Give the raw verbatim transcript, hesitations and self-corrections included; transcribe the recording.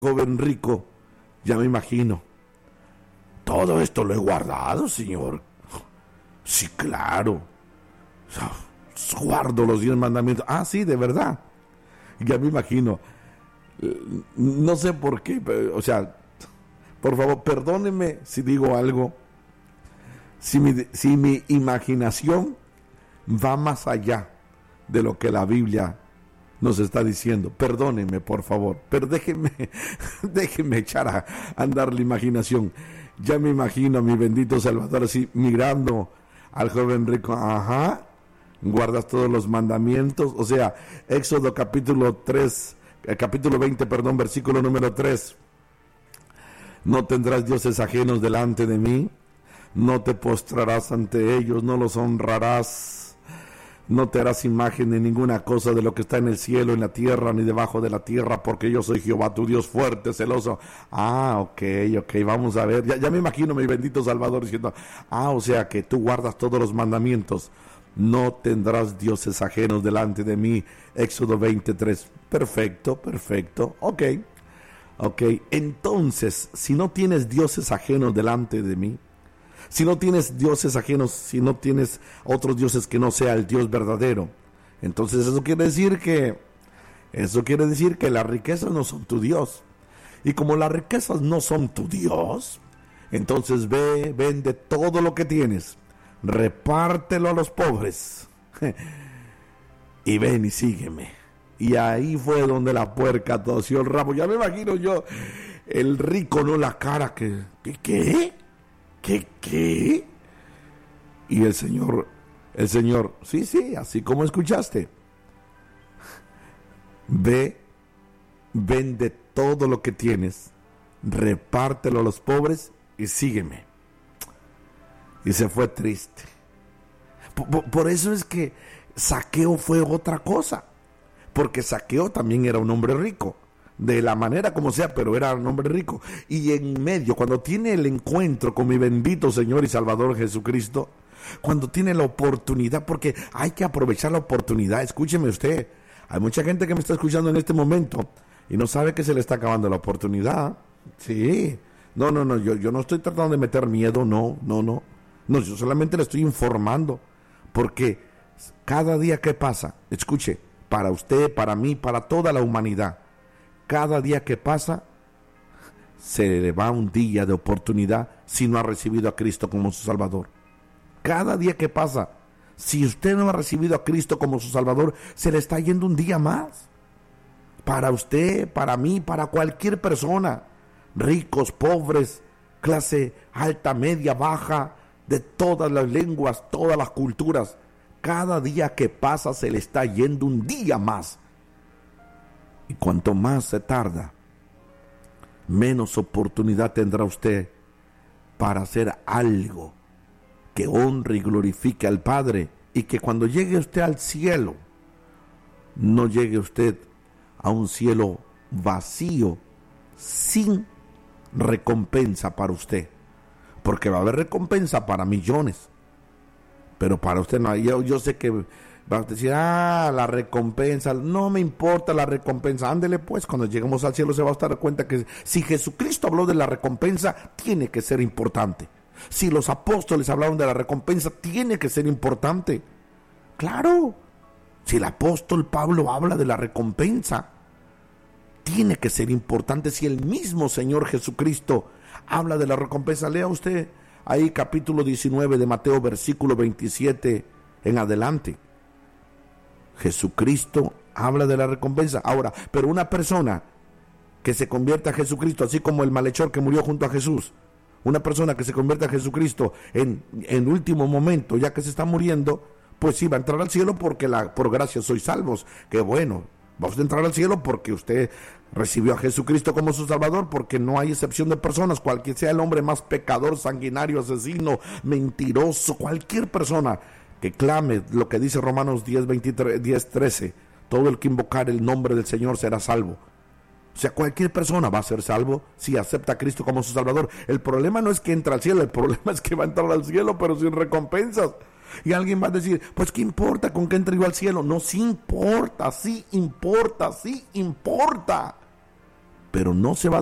joven rico, ya me imagino. Todo esto lo he guardado, Señor. Sí, claro. Guardo los diez mandamientos. Ah, sí, de verdad. Ya me imagino. No sé por qué, pero, o sea, por favor, perdónenme si digo algo. Si mi, si mi imaginación va más allá de lo que la Biblia nos está diciendo, perdónenme, por favor, pero déjenme, déjenme echar a andar la imaginación. Ya me imagino a mi bendito Salvador así mirando al joven rico. Ajá, guardas todos los mandamientos. O sea, Éxodo capítulo tres, eh, capítulo veinte, perdón, versículo número tres. No tendrás dioses ajenos delante de mí, no te postrarás ante ellos, no los honrarás. No te harás imagen de ninguna cosa de lo que está en el cielo, en la tierra, ni debajo de la tierra, porque yo soy Jehová, tu Dios fuerte, celoso. Ah, ok, ok, vamos a ver. Ya, ya me imagino mi bendito Salvador diciendo, ah, o sea que tú guardas todos los mandamientos. No tendrás dioses ajenos delante de mí. Éxodo veintitrés. Perfecto, perfecto. Ok, ok. Entonces, si no tienes dioses ajenos delante de mí, si no tienes dioses ajenos, si no tienes otros dioses que no sea el Dios verdadero, entonces eso quiere decir que, eso quiere decir que las riquezas no son tu Dios. Y como las riquezas no son tu Dios, entonces ve, vende todo lo que tienes, repártelo a los pobres, y ven y sígueme. Y ahí fue donde la puerca tosió el rabo. Ya me imagino yo, el rico, no la cara que, ¿qué? ¿Qué? ¿Qué? ¿Qué? Y el Señor, el Señor, sí, sí, así como escuchaste. Ve, vende todo lo que tienes, repártelo a los pobres y sígueme. Y se fue triste. Por, por eso es que Zaqueo fue otra cosa. Porque Zaqueo también era un hombre rico. De la manera como sea, pero era un hombre rico. Y en medio, cuando tiene el encuentro con mi bendito Señor y Salvador Jesucristo, cuando tiene la oportunidad, porque hay que aprovechar la oportunidad. Escúcheme usted, hay mucha gente que me está escuchando en este momento y no sabe que se le está acabando la oportunidad. Sí, no, no, no, yo, yo no estoy tratando de meter miedo, no, no, no. No, yo solamente le estoy informando, porque cada día que pasa, escuche, para usted, para mí, para toda la humanidad, cada día que pasa, se le va un día de oportunidad si no ha recibido a Cristo como su Salvador. Cada día que pasa, si usted no ha recibido a Cristo como su Salvador, se le está yendo un día más. Para usted, para mí, para cualquier persona, ricos, pobres, clase alta, media, baja, de todas las lenguas, todas las culturas, cada día que pasa se le está yendo un día más. Y cuanto más se tarda, menos oportunidad tendrá usted para hacer algo que honre y glorifique al Padre, y que cuando llegue usted al cielo, no llegue usted a un cielo vacío, sin recompensa para usted, porque va a haber recompensa para millones, pero para usted no. Yo, yo sé que va a decir, ah, la recompensa, no me importa la recompensa. Ándele pues, cuando lleguemos al cielo se va a dar cuenta que si Jesucristo habló de la recompensa, tiene que ser importante. Si los apóstoles hablaron de la recompensa, tiene que ser importante. Claro, si el apóstol Pablo habla de la recompensa, tiene que ser importante. Si el mismo Señor Jesucristo habla de la recompensa, lea usted ahí capítulo diecinueve de Mateo, versículo veintisiete en adelante. Jesucristo habla de la recompensa. Ahora, pero una persona que se convierta a Jesucristo, así como el malhechor que murió junto a Jesús, una persona que se convierta a Jesucristo en, en último momento, ya que se está muriendo, pues sí va a entrar al cielo, porque la, por gracia sois salvos. Qué bueno, vamos a entrar al cielo porque usted recibió a Jesucristo como su Salvador, porque no hay excepción de personas, cualquier sea el hombre más pecador, sanguinario, asesino, mentiroso, cualquier persona que clame lo que dice Romanos diez, veintitrés, diez, trece, todo el que invocar el nombre del Señor será salvo. O sea, cualquier persona va a ser salvo si acepta a Cristo como su Salvador. El problema no es que entra al cielo, el problema es que va a entrar al cielo pero sin recompensas. Y alguien va a decir, pues ¿qué importa con que entre yo al cielo? No, sí importa, sí importa, sí importa. pero no se va